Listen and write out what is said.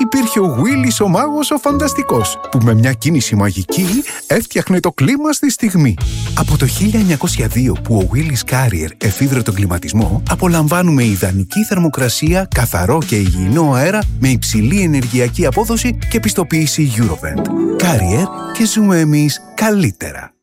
υπήρχε ο Willis ο μάγος ο φανταστικός, που με μια κίνηση μαγική έφτιαχνε το κλίμα στη στιγμή. Από το 1902 που ο Willis Carrier εφήβρε τον κλιματισμό, απολαμβάνουμε ιδανική θερμοκρασία, καθαρό και υγιεινό αέρα με υψηλή ενεργειακή απόδοση και πιστοποίηση Eurovent. Carrier, και ζούμε εμείς καλύτερα.